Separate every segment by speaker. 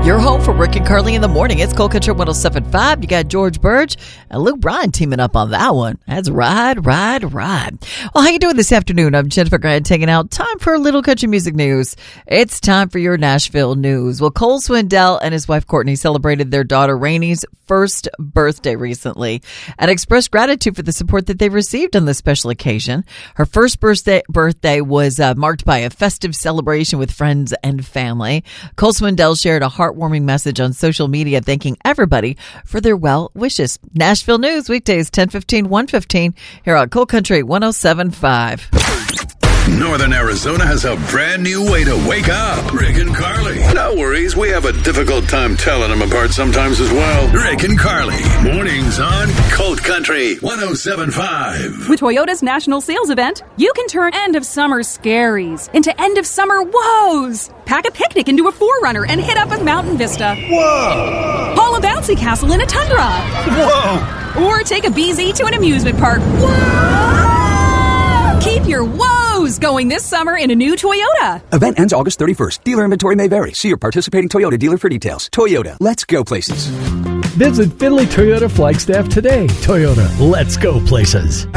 Speaker 1: You're home for Rick and Carly in the morning. It's Cold Country 107.5. You got George Burge and Luke Bryan teaming up on that one. That's Ride, Ride, Ride. Well, how you doing this afternoon? I'm Jennifer Grant, taking out time for a little country music news. It's time for your Nashville news. Well, Cole Swindell and his wife Courtney celebrated their daughter Rainie's first birthday recently and expressed gratitude for the support that they received on this special occasion. Her first birthday was marked by a festive celebration with friends and family. Cole Swindell shared a heartwarming message on social media thanking everybody for their well wishes. Nashville News, weekdays 10:15, 1:15 here on Cold Country 107.5.
Speaker 2: Northern Arizona has a brand new way to wake up. Rick and Carly. No worries, we have a difficult time telling them apart sometimes as well. Rick and Carly. Mornings on Cold Country 107.5.
Speaker 3: With Toyota's national sales event, you can turn end-of-summer scaries into end-of-summer woes. Pack a picnic into a 4Runner and hit up a mountain vista.
Speaker 2: Whoa!
Speaker 3: Haul a bouncy castle in a Tundra.
Speaker 2: Whoa!
Speaker 3: Or take a BZ to an amusement park. Whoa! Keep your woes going this summer in a new Toyota.
Speaker 4: Event ends August 31st. Dealer inventory may vary. See your participating Toyota dealer for details. Toyota, let's go places.
Speaker 5: Visit Finley Toyota Flagstaff today. Toyota, let's go places.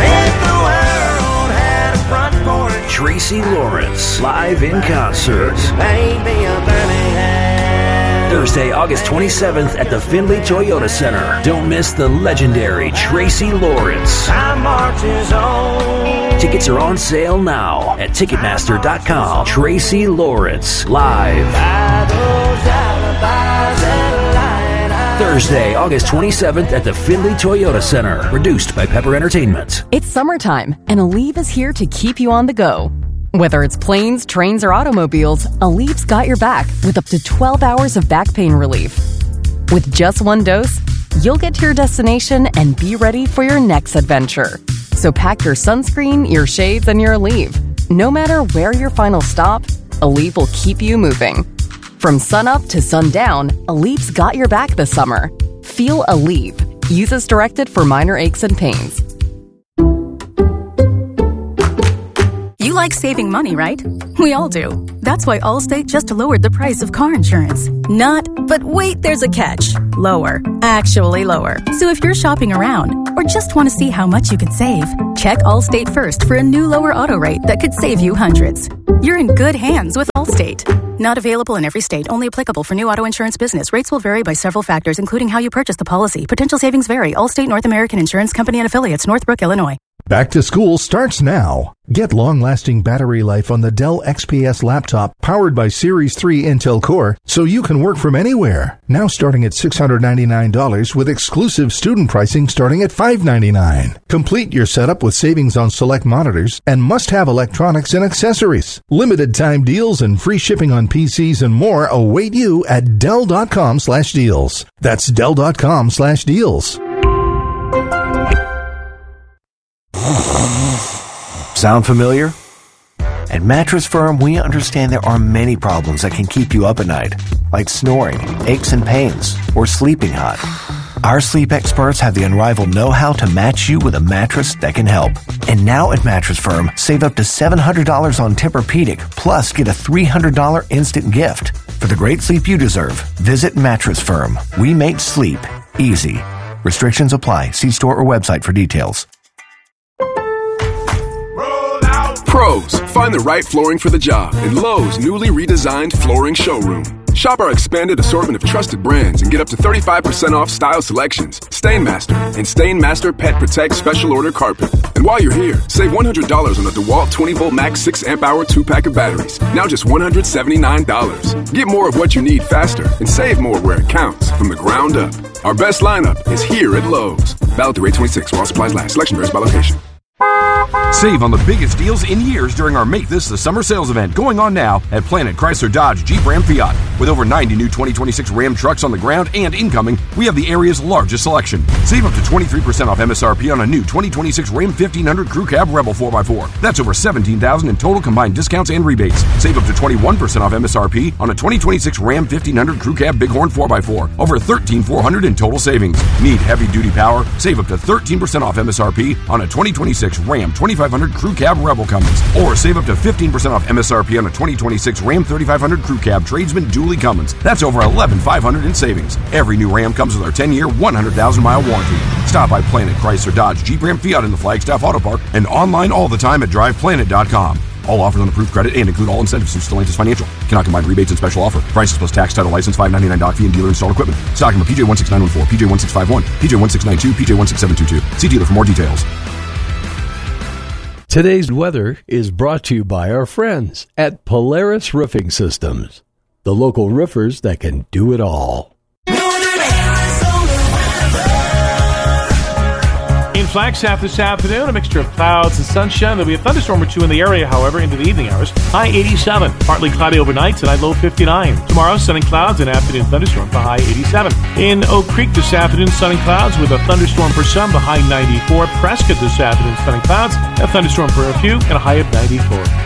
Speaker 6: Tracy Lawrence, live in concert. Thursday, August 27th at the Findlay Toyota Center. Don't miss the legendary Tracy Lawrence. Tickets are on sale now at Ticketmaster.com. Tracy Lawrence, live. Thursday, August 27th at the Findlay Toyota Center. Produced by Pepper Entertainment.
Speaker 7: It's summertime, and Aleve is here to keep you on the go. Whether it's planes, trains, or automobiles, Aleve's got your back with up to 12 hours of back pain relief. With just one dose, you'll get to your destination and be ready for your next adventure. So pack your sunscreen, your shades, and your Aleve. No matter where your final stop, Aleve will keep you moving. From sunup to sundown, Aleve's got your back this summer. Feel Aleve. Use as directed for minor aches and pains.
Speaker 8: You like saving money, right? We all do. That's why Allstate just lowered the price of car insurance. But wait, there's a catch. Lower. Actually lower. So if you're shopping around or just want to see how much you can save, check Allstate first for a new lower auto rate that could save you hundreds. You're in good hands with Allstate. Not available in every state. Only applicable for new auto insurance business. Rates will vary by several factors, including how you purchase the policy. Potential savings vary. Allstate North American Insurance Company and Affiliates, Northbrook, Illinois.
Speaker 9: Back to school starts now. Get long-lasting battery life on the Dell XPS laptop powered by Series 3 Intel Core so you can work from anywhere. Now starting at $699 with exclusive student pricing starting at $599. Complete your setup with savings on select monitors and must-have electronics and accessories. Limited time deals and free shipping on PCs and more await you at Dell.com/deals. That's Dell.com/deals.
Speaker 6: Sound familiar? At Mattress Firm, we understand there are many problems that can keep you up at night, like snoring, aches and pains, or sleeping hot. Our sleep experts have the unrivaled know-how to match you with a mattress that can help. And now at Mattress Firm, save up to $700 on Tempur-Pedic, plus get a $300 instant gift. For the great sleep you deserve, visit Mattress Firm. We make sleep easy. Restrictions apply. See store or website for details.
Speaker 10: Pros, find the right flooring for the job in Lowe's newly redesigned flooring showroom. Shop our expanded assortment of trusted brands and get up to 35% off style selections, Stainmaster, and Stainmaster Pet Protect Special Order Carpet. And while you're here, save $100 on a DeWalt 20-volt max 6-amp-hour 2-pack of batteries. Now just $179. Get more of what you need faster and save more where it counts from the ground up. Our best lineup is here at Lowe's. Valid through 8/26 while supplies last. Selection varies by location.
Speaker 11: Save on the biggest deals in years during our Make This the Summer sales event going on now at Planet Chrysler Dodge Jeep Ram Fiat. With over 90 new 2026 Ram trucks on the ground and incoming, we have the area's largest selection. Save up to 23% off MSRP on a new 2026 Ram 1500 Crew Cab Rebel 4x4. That's over $17,000 in total combined discounts and rebates. Save up to 21% off MSRP on a 2026 Ram 1500 Crew Cab Bighorn 4x4. Over $13,400 in total savings. Need heavy-duty power? Save up to 13% off MSRP on a 2026 Ram 2500 Crew Cab Rebel Cummins. Or save up to 15% off MSRP on a 2026 Ram 3500 Crew Cab Tradesman Dually Lee Cummins. That's over $11,500 in savings. Every new Ram comes with our 10-year, 100,000-mile warranty. Stop by Planet Chrysler Dodge Jeep Ram Fiat in the Flagstaff Auto Park and online all the time at driveplanet.com. All offers on approved credit and include all incentives through Stellantis Financial. Cannot combine rebates and special offer. Prices plus tax, title, license, $5.99 doc fee, and dealer installed equipment. Stock number PJ16914, PJ1651, PJ1692, PJ16722. See dealer for more details.
Speaker 5: Today's weather is brought to you by our friends at Polaris Roofing Systems, the local roofers that can do it all.
Speaker 12: In Flagstaff this afternoon, a mixture of clouds and sunshine. There'll be a thunderstorm or two in the area, however, into the evening hours. High 87. Partly cloudy overnight, tonight low 59. Tomorrow, sun and clouds and afternoon thunderstorm, the high 87. In Oak Creek this afternoon, sun and clouds with a thunderstorm for some, the high 94. Prescott this afternoon, sun and clouds, a thunderstorm for a few, and a high of 94.